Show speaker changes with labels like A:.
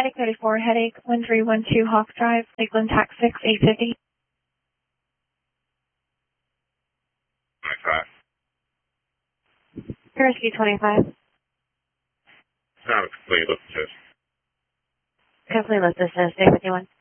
A: Headache 34, Headache 1312 Hawk Drive, Lakeland Tax 6, 850.
B: 25.
A: Rescue 25.
B: Sound complete, let's assist.
A: Complete, let's assist. Day 51.